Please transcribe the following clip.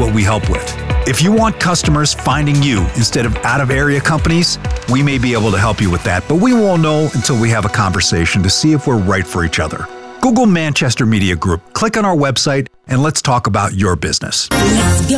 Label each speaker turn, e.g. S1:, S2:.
S1: what we help with. If you want customers finding you instead of out-of-area companies, we may be able to help you with that, but we won't know until we have a conversation to see if we're right for each other. Google Manchester Media Group, click on our website, and let's talk about your business.